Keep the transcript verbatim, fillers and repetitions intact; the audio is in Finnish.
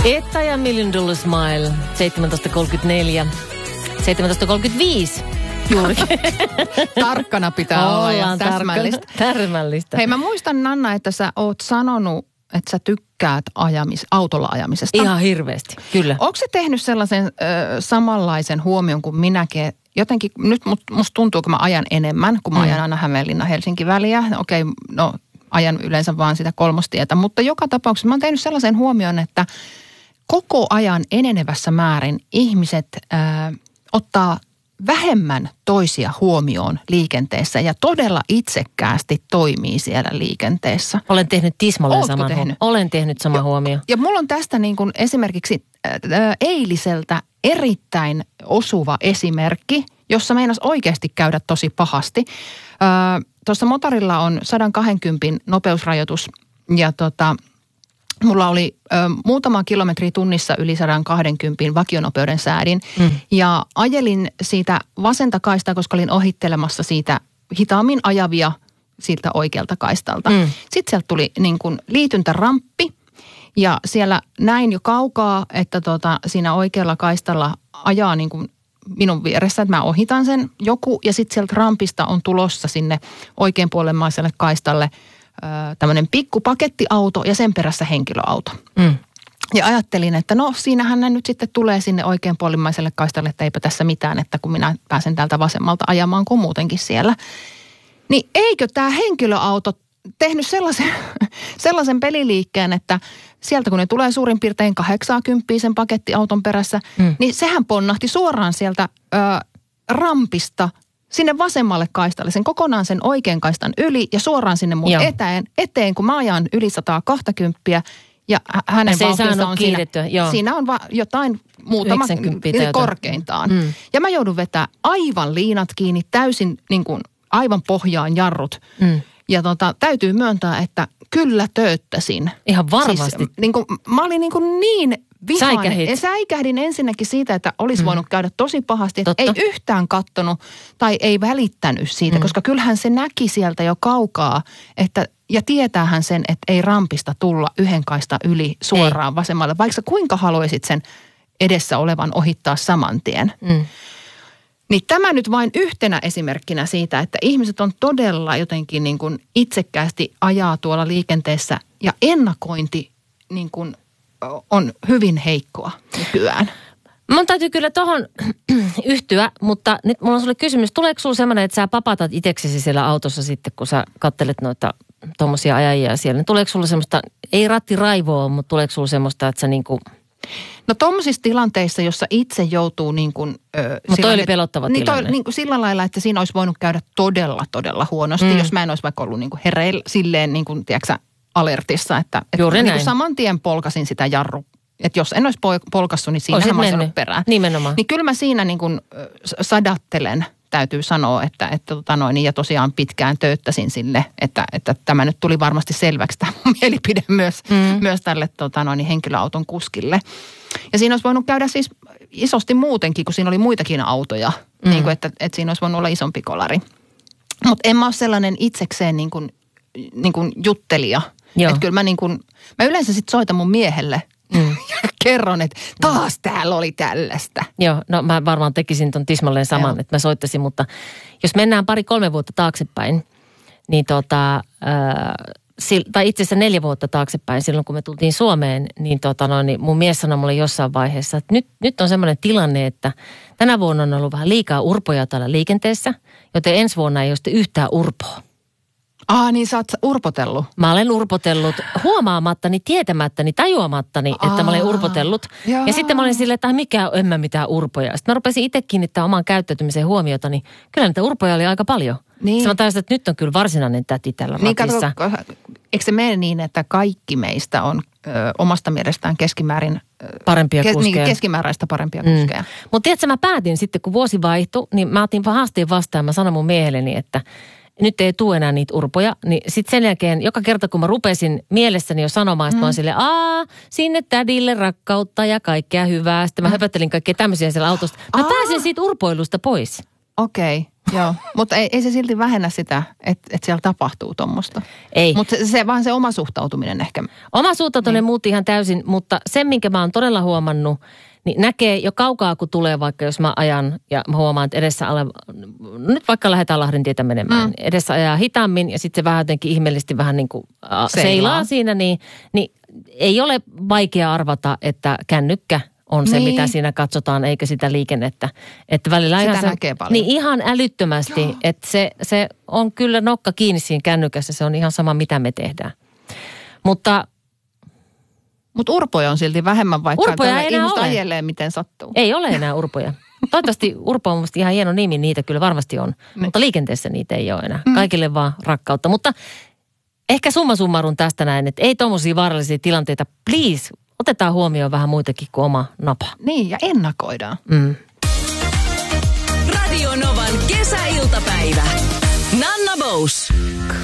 Etta ja Million Dollar Smile, seitsemäntoista kolmekymmentäneljä. seitsemäntoista kolmekymmentäviisi. Juuri. Tarkkana pitää olla ja täsmällistä. Täsmällistä. Hei, mä muistan, Nanna, että sä oot sanonut, että sä tykkäät ajamis, autolla ajamisesta. Ihan hirveästi, kyllä. Onko se tehnyt sellaisen ö, samanlaisen huomion kuin minäkin? Jotenkin, nyt must, musta tuntuu, kun mä ajan enemmän, kun mä ajan aina Hämeenlinna-Helsinki-väliä. Okei, no ajan yleensä vaan sitä kolmostietä, mutta joka tapauksessa mä oon tehnyt sellaisen huomion, että koko ajan enenevässä määrin ihmiset ö, ottaa vähemmän toisia huomioon liikenteessä ja todella itsekkäästi toimii siellä liikenteessä. Olen tehnyt tismalleen Ootko saman tehnyt? huomioon. Olen tehnyt sama huomio. Ja mulla on tästä niin kuin esimerkiksi ää, eiliseltä erittäin osuva esimerkki, jossa meinas oikeasti käydä tosi pahasti. Ää, tuossa motorilla on sata kaksikymmentä nopeusrajoitus ja tota... Mulla oli ö, muutama kilometri tunnissa yli sata kaksikymmentä vakionopeuden säädin mm. ja ajelin siitä vasenta kaistaa, koska olin ohittelemassa siitä hitaammin ajavia siltä oikealta kaistalta. Mm. Sitten sieltä tuli niin kuin liityntäramppi ja siellä näin jo kaukaa, että tota, siinä oikealla kaistalla ajaa niin kuin minun vieressä, että mä ohitan sen joku ja sitten sieltä rampista on tulossa sinne oikeanpuolemmaiselle kaistalle tämmöinen pikku pakettiauto ja sen perässä henkilöauto. Mm. Ja ajattelin, että no siinähän ne nyt sitten tulee sinne oikeanpuolimmaiselle kaistalle, että eipä tässä mitään, että kun minä pääsen täältä vasemmalta ajamaan kuin muutenkin siellä. Niin eikö tämä henkilöauto tehnyt sellaisen, sellaisen peliliikkeen, että sieltä kun ne tulee suurin piirtein kahdeksankymmentä sen pakettiauton perässä, mm. niin sehän ponnahti suoraan sieltä ö, rampista sinne vasemmalle kaistalle, sen kokonaan sen oikean kaistan yli ja suoraan sinne mun eteen, eteen, kun mä ajan yli sata kaksikymmentä ja hänen ja se vauhtinsa on siinä, joo. siinä on va, jotain muutama korkeintaan. Mm. Ja mä joudun vetämään aivan liinat kiinni, täysin niin kuin aivan pohjaan jarrut. Mm. Ja tota, täytyy myöntää, että kyllä tööttäsin. Ihan varmasti. Siis, niin kuin, mä olin niin, kuin niin vihainen. Säikähdit. Säikähdin ensinnäkin siitä, että olisi mm. voinut käydä tosi pahasti. Että ei yhtään kattonut tai ei välittänyt siitä, mm. koska kyllähän se näki sieltä jo kaukaa. Että, ja tietäähän sen, että ei rampista tulla yhden kaista yli suoraan ei. Vasemmalle. Vaikka kuinka haluaisit sen edessä olevan ohittaa saman tien. Mm. Niin tämä nyt vain yhtenä esimerkkinä siitä, että ihmiset on todella jotenkin niin kuin itsekkäästi ajaa tuolla liikenteessä ja ennakointi niin kuin on hyvin heikkoa nykyään. Mun täytyy kyllä tohon yhtyä, mutta nyt mulla on sulle kysymys. Tuleeko sulla semmoinen, että sä papatat itseksesi siellä autossa sitten, kun sä kattelet noita tommosia ajajia siellä? Tuleeko sulla semmoista, ei rattiraivoa, mutta tuleeko sulla semmoista, että sä niinku... No tommosissa tilanteissa, jossa itse joutuu niin kuin... Mutta toi oli pelottava niin tilanne. Toi, niin kuin sillä lailla, että siinä olisi voinut käydä todella, todella huonosti, mm. jos mä en olisi vaikka ollut niin kuin hereillä silleen niin kuin, tiedätkö alertissa, että, että niin kuin saman tien polkasin sitä jarru. Että jos en olisi polkassut, niin siinähän mä olisin ollut perään. Nimenomaan. Niin kyllä mä siinä niin kuin sadattelen, täytyy sanoa, että, että tota noin, ja tosiaan pitkään tööttäsin sille, että, että tämä nyt tuli varmasti selväksi tämä mielipide myös, mm. myös tälle tota noin, henkilöauton kuskille. Ja siinä olisi voinut käydä siis isosti muutenkin, kun siinä oli muitakin autoja, mm. niin kuin, että, että siinä olisi voinut olla isompi kolari. Mutta en mä ole sellainen itsekseen niin kuin, niin kuin juttelija. Että kyllä mä niin kuin, mä yleensä sitten soitan mun miehelle mm. ja kerron, että taas täällä oli tällaista. Joo, no mä varmaan tekisin ton tismalleen saman, Joo. että mä soittaisin, mutta jos mennään pari-kolme vuotta taaksepäin, niin tota, äh, sil, tai itse asiassa neljä vuotta taaksepäin, silloin kun me tultiin Suomeen, niin, tota, no, niin mun mies sanoi mulle jossain vaiheessa, että nyt, nyt on semmoinen tilanne, että tänä vuonna on ollut vähän liikaa urpoja täällä liikenteessä, joten ensi vuonna ei ole sitten yhtään urpoa. Aa, niin sä oot urpotellut. Mä olen urpotellut huomaamattani, tietämättäni, tajuamattani, Aa, että mä olen urpotellut. Jaa. Ja sitten mä olin silleen, että mikä en mä mitään urpoja. Sitten mä rupesin itse kiinnittämään oman käyttäytymiseen huomiota, niin kyllä niitä urpoja oli aika paljon. Niin. Sitten mä taisin, että nyt on kyllä varsinainen täti tällä niin, ratissa. Kato, eikö se mene niin, että kaikki meistä on ö, omasta mielestään keskimäärin... Ö, parempia kes, kuskeja. Niin, keskimääräistä parempia mm. kuskeja. Mutta tiedätkö, mä päätin sitten, kun vuosi vaihtui, niin mä otin haasteen vastaan. Mä sanoin mun miehelleni, että nyt ei tule enää niitä urpoja, niin sitten sen jälkeen, joka kerta kun mä rupesin mielessäni jo sanomaan, että mm. mä oon silleen, aa, sinne tädille rakkautta ja kaikkea hyvää. Sitten mä mm. höpöttelin kaikkea tämmöisiä siellä autosta. Mä aa. pääsin siitä urpoilusta pois. Okei. Okay. Joo, mutta ei, ei se silti vähennä sitä, että, että siellä tapahtuu tuommoista. Ei. Mutta se, se, vaan se oma suhtautuminen ehkä. Oma suhtautuminen niin. muutti ihan täysin, mutta sen, minkä mä oon todella huomannut, niin näkee jo kaukaa, kun tulee vaikka, jos mä ajan ja mä huomaan, että edessä ale, nyt vaikka lähdetään Lahden tietä menemään, mm. edessä ajaa hitaammin ja sitten se vähän jotenkin ihmeellisesti vähän niin kuin seilaa, seilaa siinä, niin, niin ei ole vaikea arvata, että kännykkä on se, niin. mitä siinä katsotaan, eikä sitä liikennettä. Että välillä sitä ihan se, näkee paljon. Niin ihan älyttömästi, Joo. että se, se on kyllä nokka kiinni siinä kännykässä, se on ihan sama, mitä me tehdään. Mutta Mutta urpoja on silti vähemmän, vaikka urpoja ei ihmiset ole. ajelee, miten sattuu. Ei ole enää urpoja. Toivottavasti urpo on musta ihan hieno nimi, niitä kyllä varmasti on. Ne. Mutta liikenteessä niitä ei ole enää. Mm. Kaikille vaan rakkautta. Mutta ehkä summa summarum tästä näin, että ei tommosia vaarallisia tilanteita, please, otetaan huomioon vähän muitakin kuin oma napa. Niin, ja ennakoidaan. Mm. Radio Novan kesäiltapäivä. Nanna Bous.